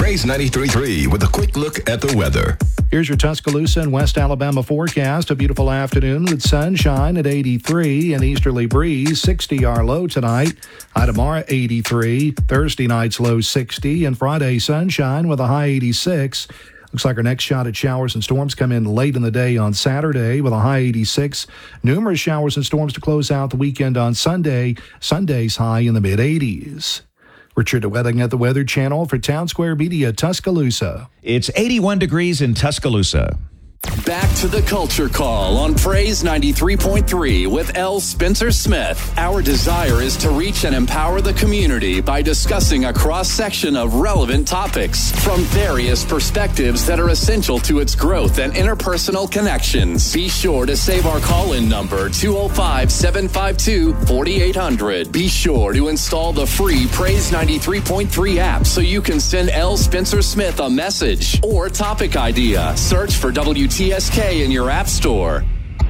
Praise 93.3 with a quick look at the weather. Here's your Tuscaloosa and West Alabama forecast. A beautiful afternoon with sunshine at 83, an easterly breeze, 60 our low tonight. High tomorrow, 83. Thursday night's low, 60. And Friday, sunshine with a high 86. Looks like our next shot at showers and storms come in late in the day on Saturday with a high 86. Numerous showers and storms to close out the weekend on Sunday. Sunday's high in the mid-80s. Richard DeWetting at the Weather Channel for Town Square Media, Tuscaloosa. It's 81 degrees in Tuscaloosa. Back to the Culture Call on Praise 93.3 with L. Spencer Smith. Our desire is to reach and empower the community by discussing a cross-section of relevant topics from various perspectives that are essential to its growth and interpersonal connections. Be sure to save our call-in number, 205-752-4800. Be sure to install the free Praise 93.3 app so you can send L. Spencer Smith a message or topic idea. Search for WTSK in your app store.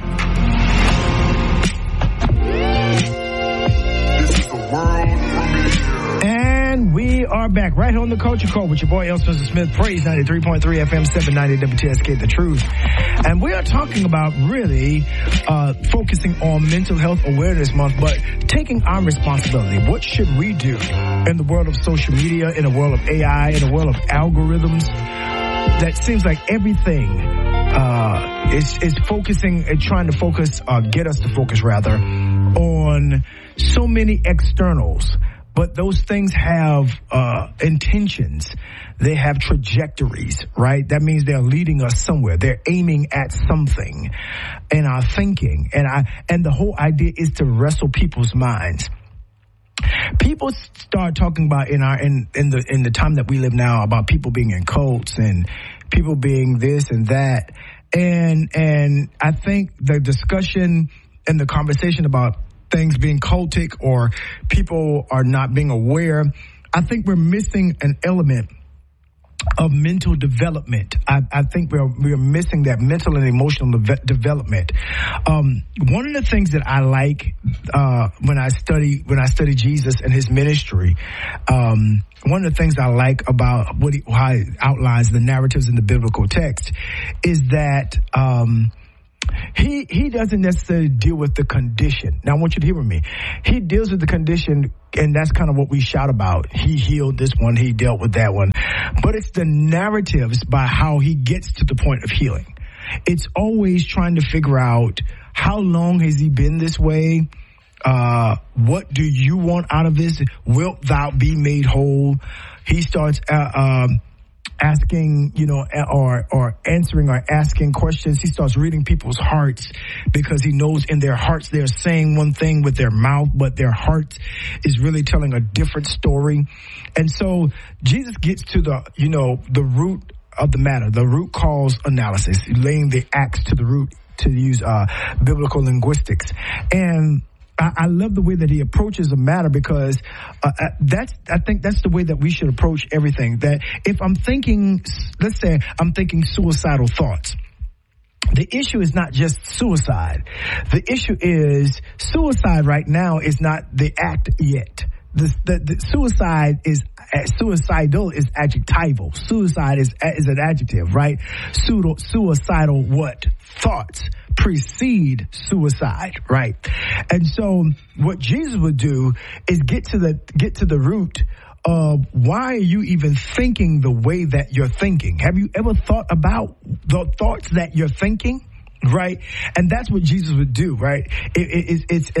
This is the world premiere. And we are back right here on the Culture Call with your boy L. Spencer Smith, Praise 93.3 FM, 790 WTSK, The Truth. And we are talking about really focusing on Mental Health Awareness Month, but taking our responsibility. What should we do in the world of social media, in the world of AI, in the world of algorithms? That seems like everything is focusing and trying to focus, get us to focus rather, on so many externals. But those things have intentions. They have trajectories, right? That means they're leading us somewhere. They're aiming at something in our thinking. And the whole idea is to wrestle people's minds. People start talking about in the time that we live now about people being in cults and people being this and that. And I think the discussion and the conversation about things being cultic or people are not being aware, I think we're missing an element of mental development. I think we're missing that mental and emotional development. One of the things that I like when I study Jesus and his ministry, one of the things I like about how he outlines the narratives in the biblical text is that he doesn't necessarily deal with the condition. Now I want you to hear me. He deals with the condition, and that's kind of what we shout about. He healed this one, he dealt with that one. But it's the narratives by how he gets to the point of healing. It's always trying to figure out how long has he been this way? What do you want out of this? Wilt thou be made whole? He starts asking, or answering or asking questions. He starts reading people's hearts because he knows in their hearts they're saying one thing with their mouth, but their heart is really telling a different story. And so Jesus gets to the root of the matter, the root cause analysis, laying the axe to the root, to use biblical linguistics. And I love the way that he approaches a matter because I think that's the way that we should approach everything. That if I'm thinking, let's say I'm thinking suicidal thoughts, the issue is not just suicide. The issue is suicide right now is not the act yet. The suicide is suicidal is adjectival. Suicide is an adjective, right? Suicidal what? Thoughts precede suicide, right? And so what Jesus would do is get to the root of why are you even thinking the way that you're thinking? Have you ever thought about the thoughts that you're thinking? Right, and that's what Jesus would do. Right, it's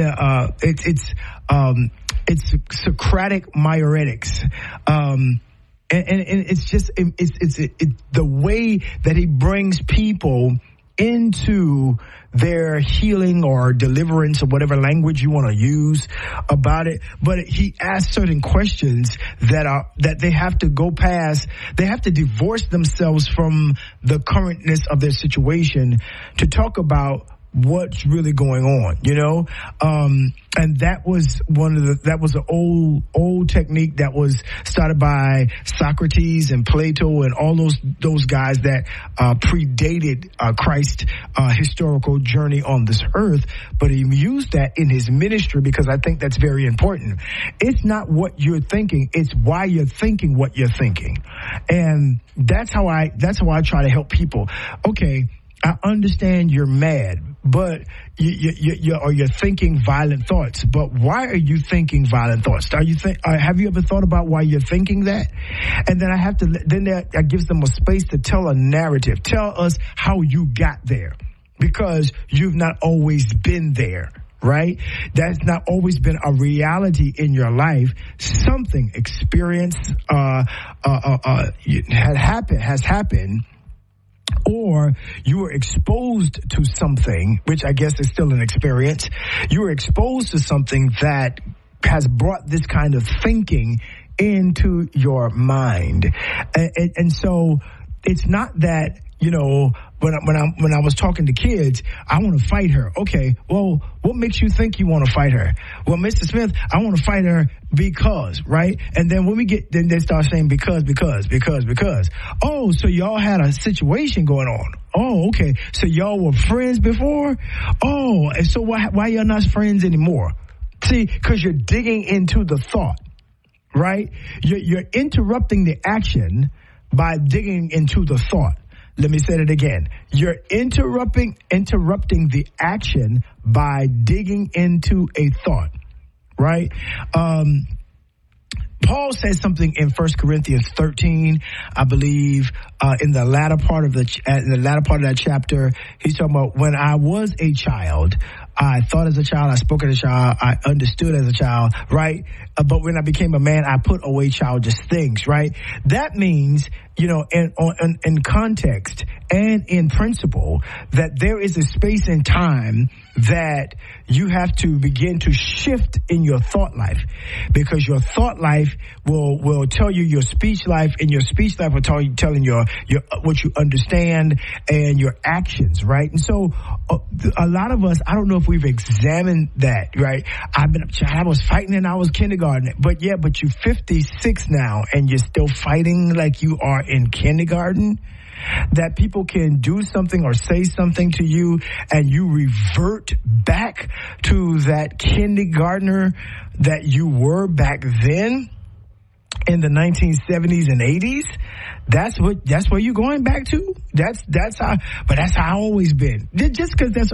Socratic myoretics, and it's just it's the way that he brings people into their healing or deliverance or whatever language you want to use about it. But he asks certain questions that they have to go past. They have to divorce themselves from the currentness of their situation to talk about what's really going on, you know? And that was an old technique that was started by Socrates and Plato and all those guys that predated Christ's historical journey on this earth. But he used that in his ministry because I think that's very important. It's not what you're thinking, it's why you're thinking what you're thinking. And that's how I try to help people. Okay, I understand you're mad, but you're thinking violent thoughts. But why are you thinking violent thoughts? Have you ever thought about why you're thinking that? And then that gives them a space to tell a narrative. Tell us how you got there, because you've not always been there. Right? That's not always been a reality in your life. Something experience has happened, or you were exposed to something, which I guess is still an experience. You were exposed to something that has brought this kind of thinking into your mind, and so it's not that, you know, when I was talking to kids, I want to fight her. Okay, well, what makes you think you want to fight her? Well, Mr. Smith, I want to fight her because, right? And then then they start saying because. Oh, so y'all had a situation going on. Oh, okay. So y'all were friends before? Oh, and so why y'all not friends anymore? See, because you're digging into the thought, right? You're interrupting the action by digging into the thought. Let me say it again. You're interrupting the action by digging into a thought, right? Paul says something in 1 Corinthians 13, I believe, in the latter part of that chapter. He's talking about, when I was a child, I thought as a child, I spoke as a child, I understood as a child, right? But when I became a man, I put away childish things, right? That means, you know, in context and in principle, that there is a space and time that you have to begin to shift in your thought life, because your thought life will tell you your speech life, and your speech life will telling your what you understand and your actions, right? And so a lot of us, I don't know if we've examined that, right? I was fighting and I was kindergarten, but you're 56 now and you're still fighting like you are in kindergarten. That people can do something or say something to you and you revert back to that kindergartner that you were back then in the 1970s and 80s. That's where you're going back to. That's how I've always been. Just because that's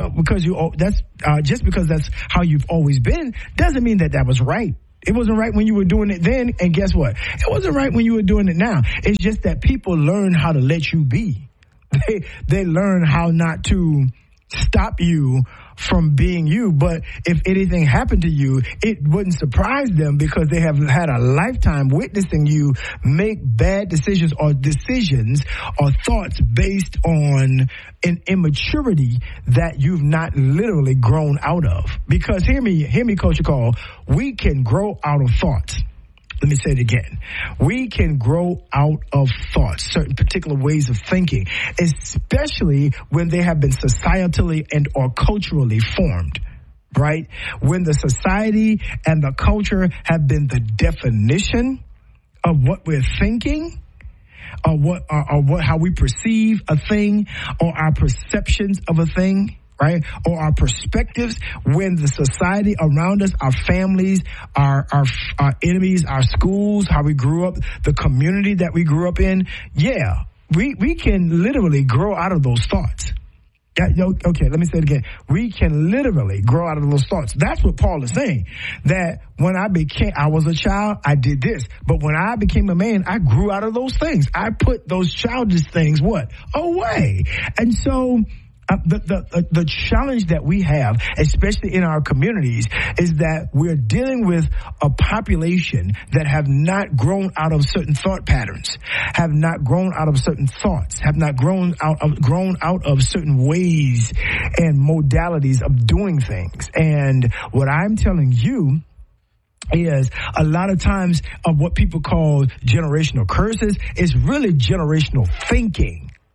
how you've always been doesn't mean that was right. It wasn't right when you were doing it then, and guess what? It wasn't right when you were doing it now. It's just that people learn how to let you be. They learn how not to stop you from being you. But if anything happened to you, it wouldn't surprise them, because they have had a lifetime witnessing you make bad decisions or thoughts based on an immaturity that you've not literally grown out of. Because hear me, Coach Call, we can grow out of thoughts. Let me say it again. We can grow out of thoughts, certain particular ways of thinking, especially when they have been societally and or culturally formed, right? When the society and the culture have been the definition of what we're thinking, or how we perceive a thing, or our perceptions of a thing, right? Or our perspectives, when the society around us, our families, our enemies, our schools, how we grew up, the community that we grew up in. Yeah, we can literally grow out of those thoughts. Okay, let me say it again. We can literally grow out of those thoughts. That's what Paul is saying. That when I was a child, I did this. But when I became a man, I grew out of those things. I put those childish things, away. And so, the challenge that we have, especially in our communities, is that we're dealing with a population that have not grown out of certain thought patterns, have not grown out of certain thoughts, have not grown out of certain ways and modalities of doing things. And what I'm telling you is a lot of times of what people call generational curses is really generational thinking.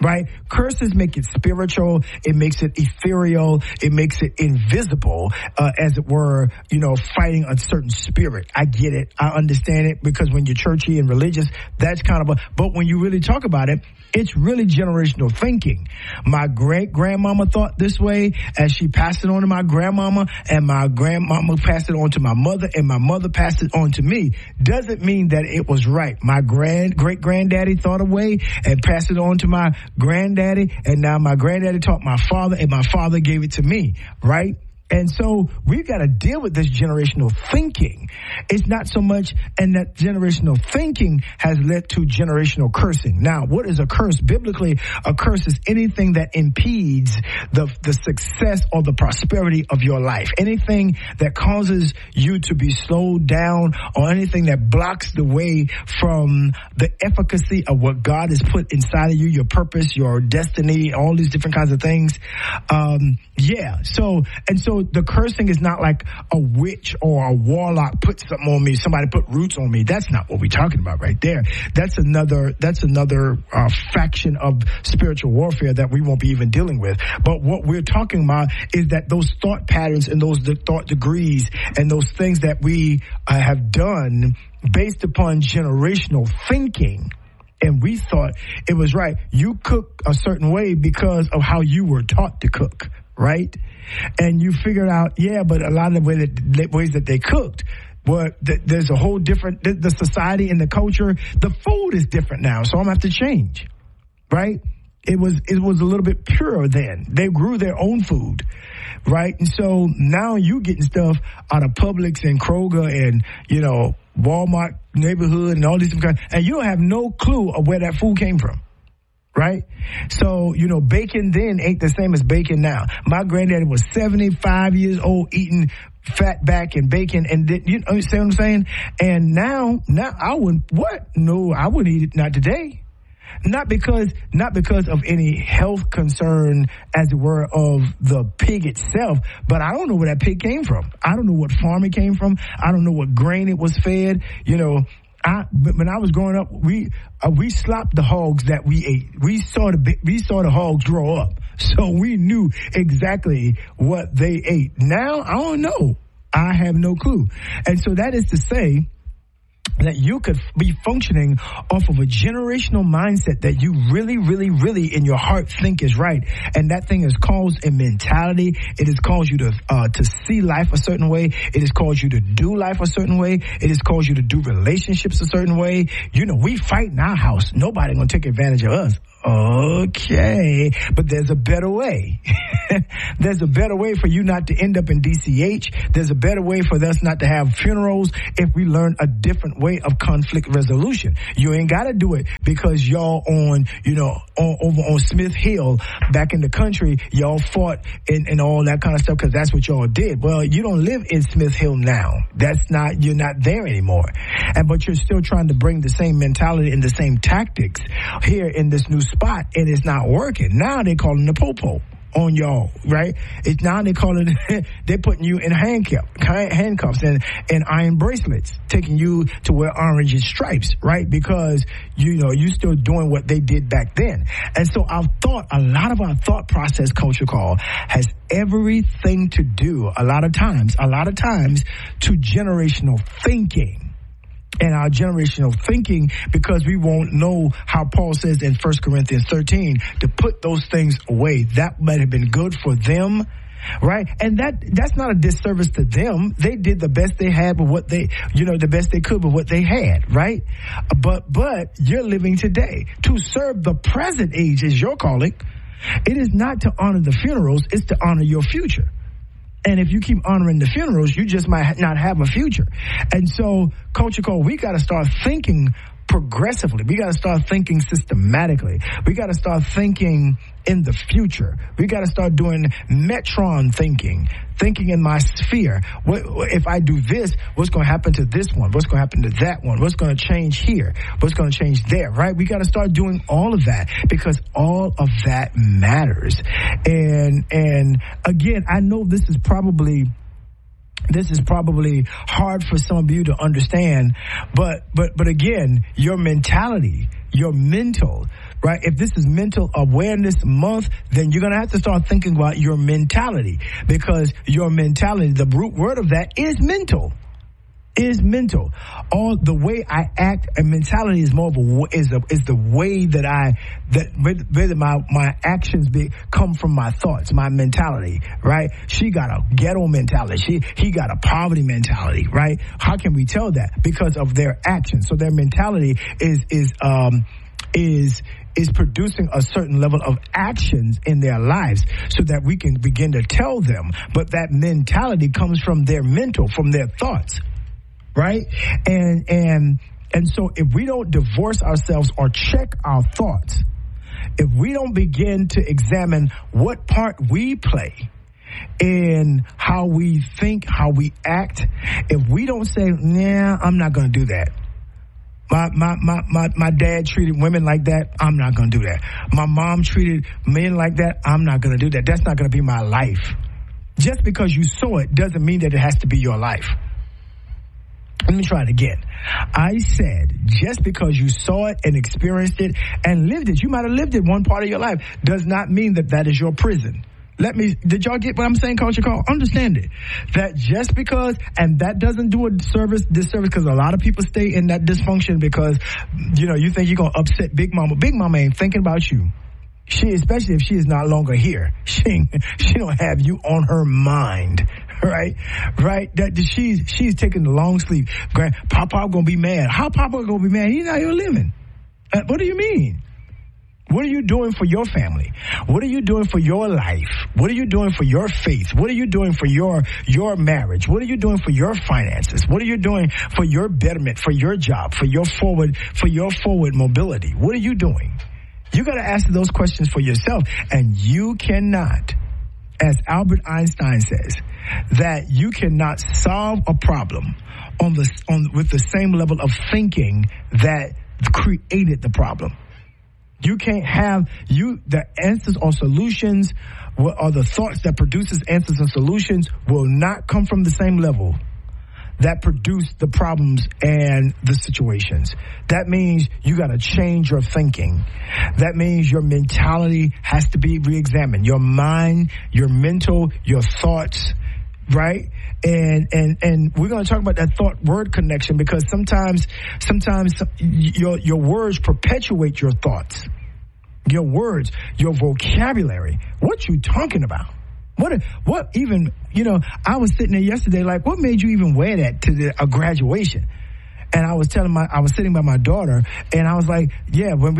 right? Curses make it spiritual. It makes it ethereal. It makes it invisible, as it were, fighting a certain spirit. I get it. I understand it, because when you're churchy and religious, that's kind of but when you really talk about it, it's really generational thinking. My great-grandmama thought this way, as she passed it on to my grandmama, and my grandmama passed it on to my mother, and my mother passed it on to me. Doesn't mean that it was right. My great-granddaddy thought a way and passed it on to my granddaddy, and now my granddaddy taught my father, and my father gave it to me, right? And so we've got to deal with this generational thinking. It's not so much, and that generational thinking has led to generational cursing. Now, what is a curse? Biblically, a curse is anything that impedes the success or the prosperity of your life. Anything that causes you to be slowed down, or anything that blocks the way from the efficacy of what God has put inside of you, your purpose, your destiny, all these different kinds of things. So the cursing is not like a witch or a warlock put something on me, somebody put roots on me. That's not what we're talking about right there. That's another faction of spiritual warfare that we won't be even dealing with. But what we're talking about is that those thought patterns and those thought degrees and those things that we have done based upon generational thinking. And we thought it was right. You cook a certain way because of how you were taught to cook, right? And you figured out, but a lot of the ways that they cooked, but there's a whole different, the society and the culture, the food is different now, so I'm going to have to change, right? It was a little bit purer then. They grew their own food, right? And so now you getting stuff out of Publix and Kroger and, Walmart neighborhood and all these different kinds, and you don't have no clue of where that food came from. Right? So, bacon then ain't the same as bacon now. My granddaddy was 75 years old eating fat back and bacon, and you understand what I'm saying? And now I wouldn't, I wouldn't eat it, not today. Not because of any health concern, as it were, of the pig itself, but I don't know where that pig came from. I don't know what farm it came from. I don't know what grain it was fed. But when I was growing up, we slopped the hogs that we ate. We saw the hogs grow up, so we knew exactly what they ate. Now I don't know. I have no clue, and so that is to say that you could be functioning off of a generational mindset that you really, really, really in your heart think is right. And that thing has caused a mentality. It has caused you to see life a certain way. It has caused you to do life a certain way. It has caused you to do relationships a certain way. We fight in our house. Nobody gonna take advantage of us. Okay, but there's a better way. There's a better way for you not to end up in DCH. There's a better way for us not to have funerals if we learn a different way of conflict resolution. You ain't got to do it because y'all over on Smith Hill back in the country, y'all fought and all that kind of stuff because that's what y'all did. Well, you don't live in Smith Hill now. You're not there anymore. But you're still trying to bring the same mentality and the same tactics here in this new spot, and it's not working. Now they're calling the popo on y'all, right? They're putting you in handcuffs and iron bracelets, taking you to wear orange and stripes, right? Because, you still doing what they did back then. And so a lot of our thought process, Culture Call, has everything to do, a lot of times, to generational thinking. And our generational thinking, because we won't know how Paul says in 1 Corinthians 13 to put those things away. That might have been good for them, right? And that's not a disservice to them. They did the best they had with what the best they could with what they had, right? But you're living today. To serve the present age is your calling. It is not to honor the funerals, it's to honor your future. And if you keep honoring the funerals, you just might not have a future. And so, Culture Code, we got to start thinking progressively. We got to start thinking systematically. We got to start thinking in the future. We got to start doing Metron thinking in my sphere. If I do this, what's going to happen to this one? What's going to happen to that one? What's going to change here? What's going to change there, right? We got to start doing all of that because all of that matters. And again, I know this is probably this is probably hard for some of you to understand, but again, your mentality, your mental, right? If this is Mental Awareness Month, then you're going to have to start thinking about your mentality, because your mentality, the root word of that is mental. All the way I act, and mentality is more of is the way that my actions come from my thoughts, my mentality, right? She got a ghetto mentality. He got a poverty mentality, right? How can we tell that? Because of their actions. So their mentality is producing a certain level of actions in their lives so that we can begin to tell them. But that mentality comes from their mental, from their thoughts. Right? And so if we don't divorce ourselves or check our thoughts, if we don't begin to examine what part we play in how we think, how we act, if we don't say, nah, I'm not going to do that. My dad treated women like that. I'm not going to do that. My mom treated men like that. I'm not going to do that. That's not going to be my life. Just because you saw it doesn't mean that it has to be your life. Let me try it again. I said, just because you saw it and experienced it and lived it, you might have lived it one part of your life, does not mean that that is your prison. Did y'all get what I'm saying, Culture Call? Understand it. That just because, and that doesn't do a disservice, because a lot of people stay in that dysfunction because, you think you're going to upset Big Mama. Big Mama ain't thinking about you. Especially if she is not longer here. She don't have you on her mind. Right? That she's taking the long sleep. Papa gonna be mad. How Papa gonna be mad? He's not here living. What do you mean? What are you doing for your family? What are you doing for your life? What are you doing for your faith? What are you doing for your marriage? What are you doing for your finances? What are you doing for your betterment, for your job, for your forward mobility? What are you doing? You got to ask those questions for yourself, and you cannot, as Albert Einstein says, that you cannot solve a problem with the same level of thinking that created the problem. You can't have the answers or solutions or the thoughts that produces answers and solutions will not come from the same level that produce the problems and the situations. That means you got to change your thinking. That means your mentality has to be reexamined. Your mind, your mental, your thoughts, right? And we're going to talk about that thought-word connection, because sometimes your words perpetuate your thoughts. Your words, your vocabulary. What you talking about? What even, I was sitting there yesterday like, what made you even wear that to a graduation? And I was sitting by my daughter, and I was like, yeah, when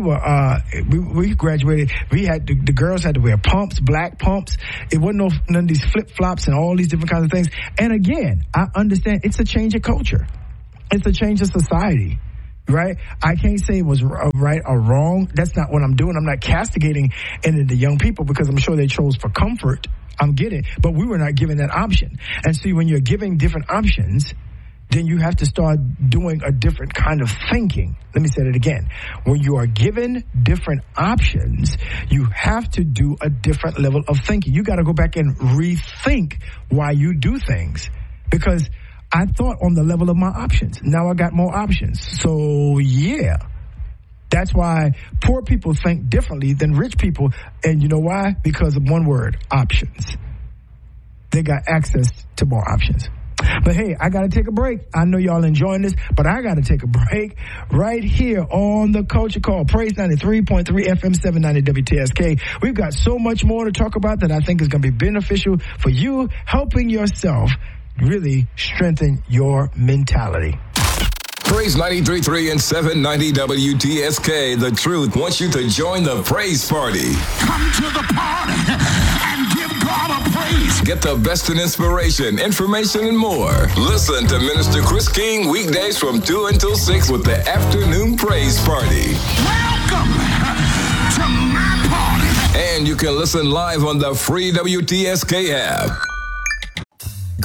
we graduated, we had the girls had to wear pumps, black pumps. It wasn't none of these flip-flops and all these different kinds of things. And again, I understand it's a change of culture. It's a change of society. Right? I can't say it was right or wrong. That's not what I'm doing. I'm not castigating any of the young people, because I'm sure they chose for comfort. I'm getting it. But we were not given that option. And see, when you're giving different options, then you have to start doing a different kind of thinking. Let me say it again. When you are given different options, you have to do a different level of thinking. You got to go back and rethink why you do things, because I thought on the level of my options. Now I got more options. So, yeah. That's why poor people think differently than rich people. And you know why? Because of one word, options. They got access to more options. But hey, I got to take a break. I know y'all enjoying this, but I got to take a break right here on the Culture Call. Praise 93.3 FM 790 WTSK. We've got so much more to talk about that I think is going to be beneficial for you, helping yourself really strengthen your mentality. Praise 93.3 and 790 WTSK. The Truth wants you to join the praise party. Come to the party and give God a praise. Get the best in inspiration, information, and more. Listen to Minister Chris King weekdays from 2 until 6 with the Afternoon Praise Party. Welcome to my party. And you can listen live on the free WTSK app.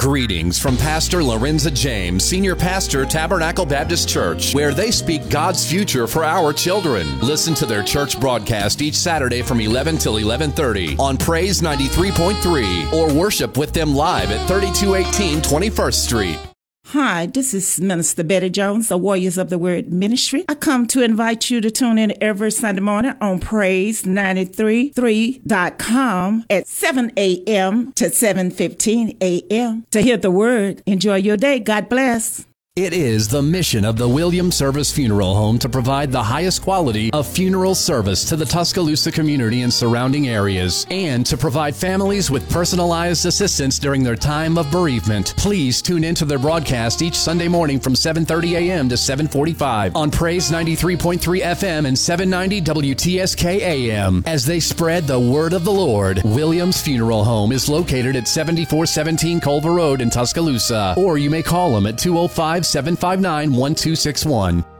Greetings from Pastor Lorenza James, Senior Pastor, Tabernacle Baptist Church, where they speak God's future for our children. Listen to their church broadcast each Saturday from 11 till 11:30 on Praise 93.3 or worship with them live at 3218 21st Street. Hi, this is Minister Betty Jones, the Warriors of the Word Ministry. I come to invite you to tune in every Sunday morning on Praise933.com at 7 a.m. to 7:15 a.m. to hear the Word. Enjoy your day. God bless. It is the mission of the William Service Funeral Home to provide the highest quality of funeral service to the Tuscaloosa community and surrounding areas, and to provide families with personalized assistance during their time of bereavement. Please tune into their broadcast each Sunday morning from 7:30 a.m. to 7:45 on Praise 93.3 FM and 790 WTSK AM as they spread the word of the Lord. Williams Funeral Home is located at 7417 Culver Road in Tuscaloosa, or you may call them at 205-759-1261.